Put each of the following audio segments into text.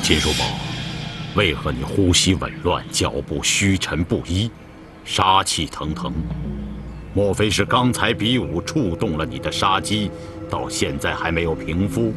秦叔宝，为何你呼吸紊乱，脚步虚沉不一，杀气腾腾？莫非是刚才比武触动了你的杀机，到现在还没有平复？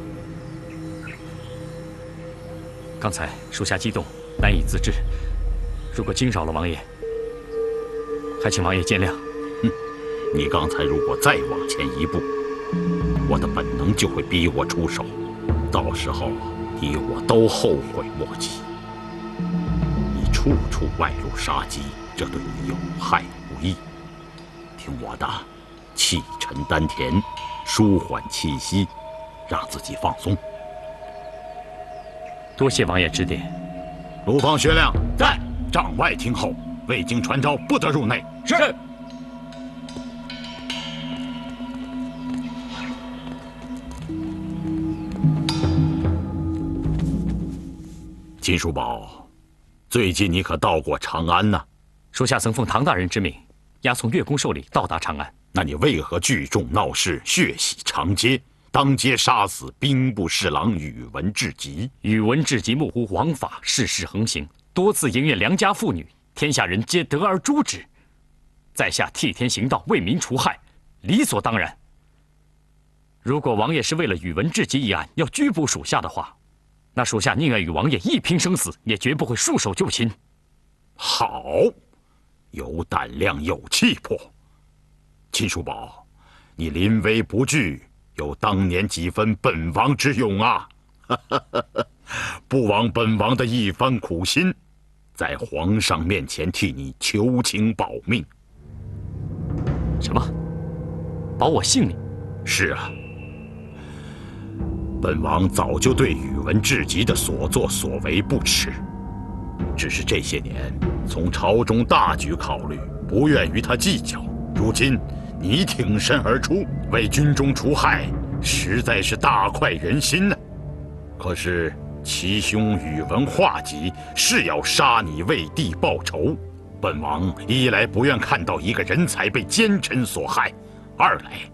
刚才属下激动，难以自制，如果惊扰了王爷，还请王爷见谅。 你刚才如果再往前一步，我的本能就会逼我出手，到时候你我都后悔莫及。你处处外露杀机，这对你有害无益。听我的，气沉丹田，舒缓气息，让自己放松。 多谢王爷指点。 卢方薛亮在帐外听候，未经传召不得入内。 是。 秦叔宝，最近你可到过长安呢？ 属下曾奉唐大人之命，押送月宫受理到达长安。 那你为何聚众闹事，血洗长街，当街杀死兵部侍郎宇文智吉？ 宇文智吉目无王法，事事横行，多次淫虐良家妇女，天下人皆得而诛之。在下替天行道，为民除害，理所当然。如果王爷是为了宇文智吉一案要拘捕属下的话，那属下宁愿与王爷一拼生死，也绝不会束手就擒。 好，有胆量，有气魄。秦叔宝，你临危不惧，有当年几分本王之勇啊！不枉本王的一番苦心，在皇上面前替你求情保命。 什么？保我性命？ 是啊。本王早就对宇文智吉的所作所为不耻，只是这些年从朝中大局考虑，不愿与他计较。如今你挺身而出，为军中除害，实在是大快人心呢。可是其兄宇文化及是要杀你为帝报仇，本王一来不愿看到一个人才被奸臣所害，二来